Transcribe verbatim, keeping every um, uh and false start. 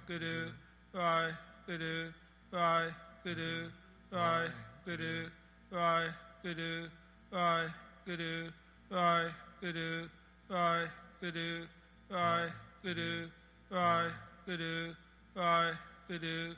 Guru, Rai, Guru, Rai, Guru, Rai, Guru, Rai, Guru, Rai, Guru, Rai, Guru, Rai, Guru, Rai, Guru, Rai, Guru, Rai, Guru,